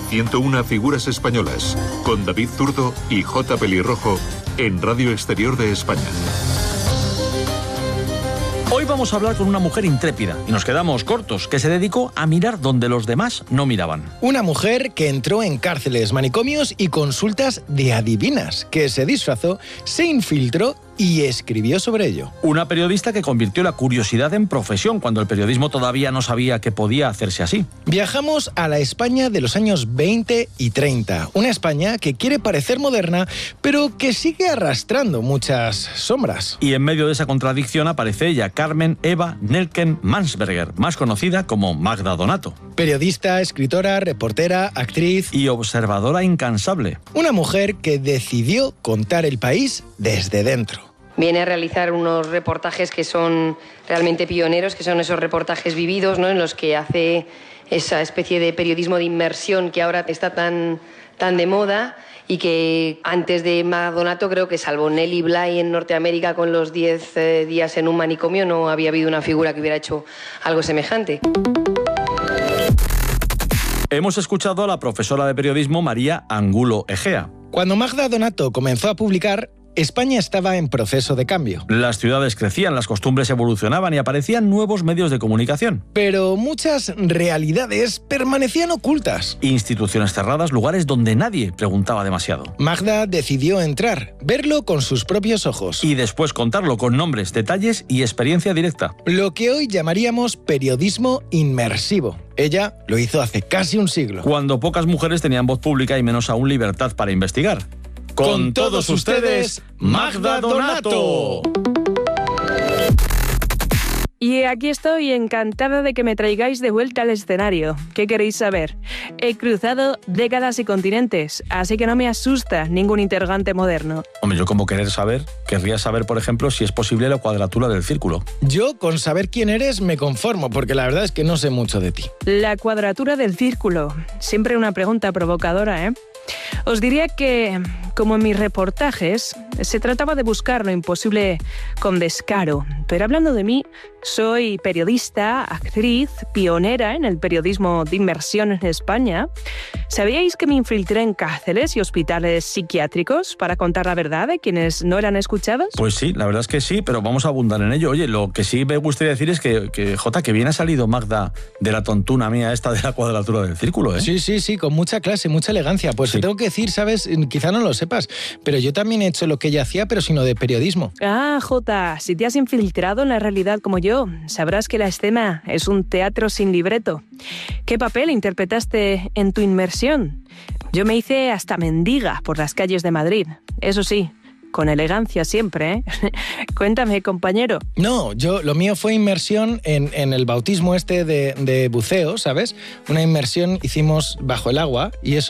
101 figuras españolas, con David Zurdo y J. Pelirrojo, en Radio Exterior de España. Hoy vamos a hablar con una mujer intrépida, y nos quedamos cortos, que se dedicó a mirar donde los demás no miraban. Una mujer que entró en cárceles, manicomios y consultas de adivinas, que se disfrazó, se infiltró y escribió sobre ello. Una periodista que convirtió la curiosidad en profesión cuando el periodismo todavía no sabía que podía hacerse así. Viajamos a la España de los años 20 y 30. Una España que quiere parecer moderna, pero que sigue arrastrando muchas sombras. Y en medio de esa contradicción aparece ella, Carmen Eva Nelken Mansberger, más conocida como Magda Donato. Periodista, escritora, reportera, actriz y observadora incansable. Una mujer que decidió contar el país desde dentro. Viene a realizar unos reportajes que son realmente pioneros, que son esos reportajes vividos, ¿no?, en los que hace esa especie de periodismo de inmersión que ahora está tan de moda y que antes de Magda Donato, creo que salvo Nellie Bly en Norteamérica con los 10 días en un manicomio, no había habido una figura que hubiera hecho algo semejante. Hemos escuchado a la profesora de periodismo María Angulo Egea. Cuando Magda Donato comenzó a publicar, España estaba en proceso de cambio. Las ciudades crecían, las costumbres evolucionaban y aparecían nuevos medios de comunicación. Pero muchas realidades permanecían ocultas. Instituciones cerradas, lugares donde nadie preguntaba demasiado. Magda decidió entrar, verlo con sus propios ojos. Y después contarlo con nombres, detalles y experiencia directa. Lo que hoy llamaríamos periodismo inmersivo. Ella lo hizo hace casi un siglo. Cuando pocas mujeres tenían voz pública y menos aún libertad para investigar. Con todos ustedes, Magda Donato. Y aquí estoy, encantada de que me traigáis de vuelta al escenario. ¿Qué queréis saber? He cruzado décadas y continentes, así que no me asusta ningún interrogante moderno. Hombre, yo como querría saber, por ejemplo, si es posible la cuadratura del círculo. Yo con saber quién eres me conformo, porque la verdad es que no sé mucho de ti. La cuadratura del círculo. Siempre una pregunta provocadora, ¿eh? Os diría que, como en mis reportajes, se trataba de buscar lo imposible con descaro. Pero hablando de mí, soy periodista, actriz, pionera en el periodismo de inmersión en España. ¿Sabíais que me infiltré en cárceles y hospitales psiquiátricos para contar la verdad de quienes no eran escuchados? Pues sí, la verdad es que sí, pero vamos a abundar en ello. Oye, lo que sí me gustaría decir es que Jota, que bien ha salido Magda de la tontuna mía esta de la cuadratura del círculo, ¿eh? Sí, con mucha clase, mucha elegancia. Pues sí. Te tengo que decir, ¿sabes? Quizá no lo sepas, pero yo también he hecho lo que ella hacía, pero sino de periodismo. Ah, Jota, si te has infiltrado en la realidad como yo, sabrás que la escena es un teatro sin libreto. ¿Qué papel interpretaste en tu inmersión? Yo me hice hasta mendiga por las calles de Madrid. Eso sí, con elegancia siempre, ¿eh? Cuéntame, compañero. No, lo mío fue inmersión en el bautismo este de buceo, ¿sabes? Una inmersión hicimos bajo el agua y eso